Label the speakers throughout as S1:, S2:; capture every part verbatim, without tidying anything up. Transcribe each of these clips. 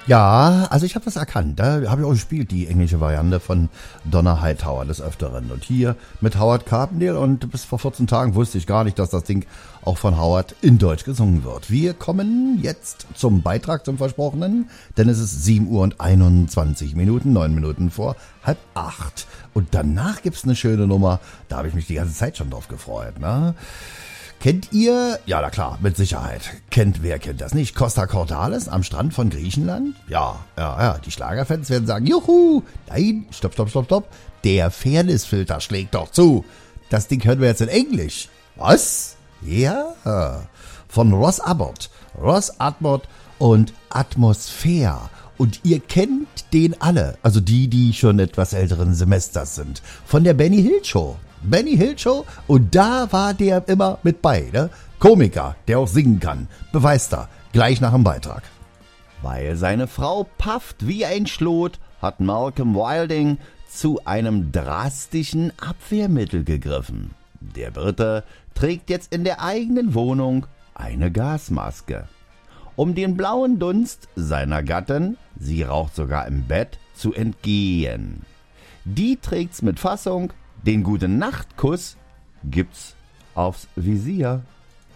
S1: Ja, also ich habe das erkannt. Da habe ich auch gespielt, die englische Variante von Donna Hightower des Öfteren. Und hier mit Howard Carpendale, und bis vor vierzehn Tagen wusste ich gar nicht, dass das Ding auch von Howard in Deutsch gesungen wird. Wir kommen jetzt zum Beitrag, zum Versprochenen, denn es ist sieben Uhr und einundzwanzig Minuten, neun Minuten vor halb acht. Und danach gibt's eine schöne Nummer, da habe ich mich die ganze Zeit schon drauf gefreut, ne? Kennt ihr, ja na klar, mit Sicherheit, kennt, wer kennt das nicht, Costa Cordalis am Strand von Griechenland? Ja, ja, ja, die Schlagerfans werden sagen, juhu, nein, stopp, stopp, stopp, stopp, der Fairnessfilter schlägt doch zu. Das Ding hören wir jetzt in Englisch. Was? Ja, von Ross Abbott, Ross Abbott und Atmosphäre. Und ihr kennt den alle, also die, die schon etwas älteren Semesters sind, von der Benny Hill Show. Benny Hill Show, und da war der immer mit bei, ne? Komiker, der auch singen kann. Beweist er, gleich nach dem Beitrag.
S2: Weil seine Frau pafft wie ein Schlot, hat Malcolm Wilding zu einem drastischen Abwehrmittel gegriffen. Der Brite trägt jetzt in der eigenen Wohnung eine Gasmaske. Um den blauen Dunst seiner Gattin, sie raucht sogar im Bett, zu entgehen. Die trägt's mit Fassung. Den guten Nachtkuss gibt's aufs Visier.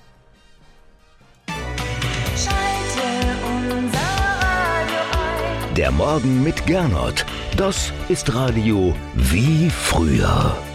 S3: Schalte unser Radio ein.
S4: Der Morgen mit Gernot, das ist Radio wie früher.